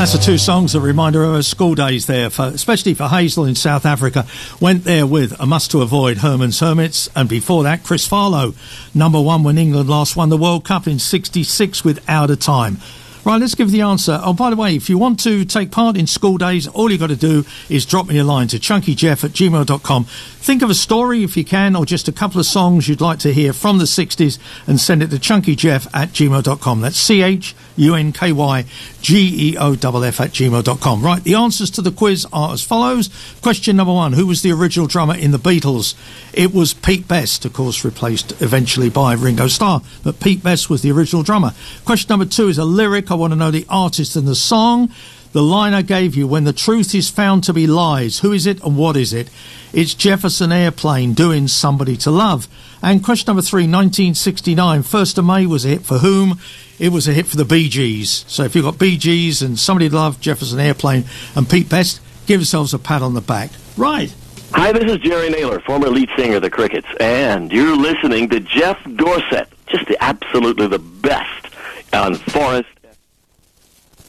That's the two songs that remind her of her school days there, especially for Hazel in South Africa. Went there with A Must to Avoid, Herman's Hermits, and before that, Chris Farlowe, number one when England last won the World Cup in '66 with Out of Time. Right, let's give the answer. Oh, by the way, if you want to take part in school days, all you got to do is drop me a line to chunkyjeff@gmail.com. Think of a story, if you can, or just a couple of songs you'd like to hear from the 60s and send it to chunkyjeff@gmail.com. That's CHUNKYGEOFF@gmail.com. Right, the answers to the quiz are as follows. Question number one, who was the original drummer in the Beatles? It was Pete Best, of course, replaced eventually by Ringo Starr, but Pete Best was the original drummer. Question number two is a lyric. I want to know the artist and the song. The line I gave you, when the truth is found to be lies, who is it and what is it? It's Jefferson Airplane doing Somebody to Love. And question number three, 1969, 1st of May was a hit for whom? It was a hit for the Bee Gees. So if you've got Bee Gees and Somebody to Love, Jefferson Airplane and Pete Best, give yourselves a pat on the back. Right. Hi, this is Jerry Naylor, former lead singer of the Crickets, and you're listening to Jeff Dorsett, just absolutely the best on Forest